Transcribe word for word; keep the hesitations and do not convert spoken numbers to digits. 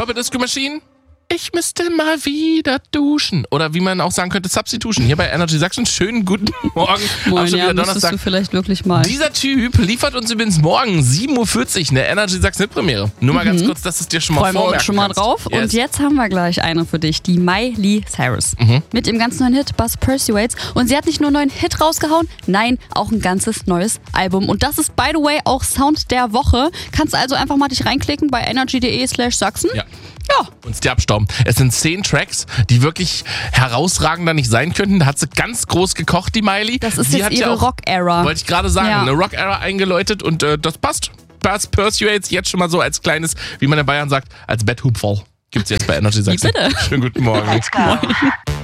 Purple Disco Machine. Ich müsste mal wieder duschen. Oder wie man auch sagen könnte, Substitution. Hier bei Energy Sachsen. Schönen guten Morgen. Moin, Auch schon ja, wieder müsstest du vielleicht wirklich mal. Dieser Typ liefert uns übrigens morgen sieben Uhr vierzig eine Energy Sachsen Premiere. Nur mal mhm. ganz kurz, dass es dir schon mal Freuen wir vormerken uns schon mal kannst. drauf. Yes. Und jetzt haben wir gleich eine für dich, die Miley Cyrus. Mhm. Mit dem ganz neuen Hit Buzz Persuades. Und sie hat nicht nur einen neuen Hit rausgehauen, nein, auch ein ganzes neues Album. Und das ist, by the way, auch Sound der Woche. Kannst also einfach mal dich reinklicken bei energy.de slash Sachsen. Ja. Ja. Uns die abstauben. Es sind zehn Tracks, die wirklich herausragender nicht sein könnten. Da hat sie ganz groß gekocht, die Miley. Das ist sie jetzt hat ihre ja auch, Rock-Era. Wollte ich gerade sagen, Ja. eine Rock-Era eingeläutet und äh, das passt. Buzz Persuades jetzt schon mal so als kleines, wie man in Bayern sagt, als Betthupferl. Gibt's jetzt bei Energy Sachsen. Bitte. Schönen guten Morgen. Let's go.